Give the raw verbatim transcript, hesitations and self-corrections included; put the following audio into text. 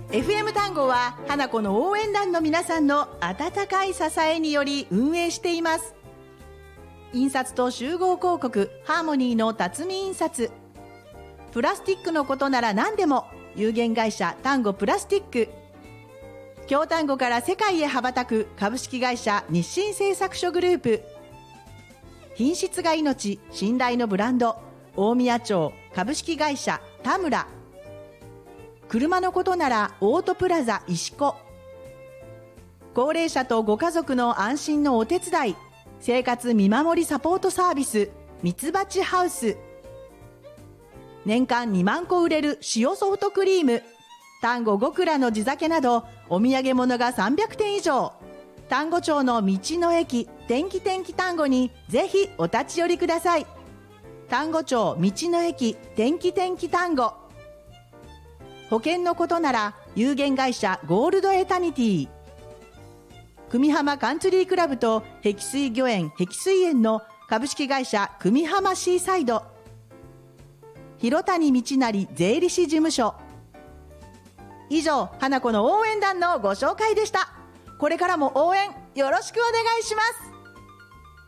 エフエム 単語は花子の応援団の皆さんの温かい支えにより運営しています。印刷と集合広告ハーモニーの辰巳印刷、プラスチックのことなら何でも有限会社単語プラスチック、京丹後から世界へ羽ばたく株式会社日清製作所グループ、品質が命、信頼のブランド大宮町株式会社田村、車のことならオートプラザ石子、高齢者とご家族の安心のお手伝い生活見守りサポートサービスミツバチハウス、年間にまんこ売れる塩ソフトクリーム、丹後五蔵の地酒などお土産物がさんびゃくてん以上、丹後町の道の駅天気天気丹後にぜひお立ち寄りください。丹後町道の駅天気天気丹後、保険のことなら有限会社ゴールドエタニティ、久美浜カンツリークラブと碧水御苑碧水園の株式会社久美浜シーサイド、広谷道成税理士事務所。以上、花子の応援団のご紹介でした。これからも応援よろしくお願いします。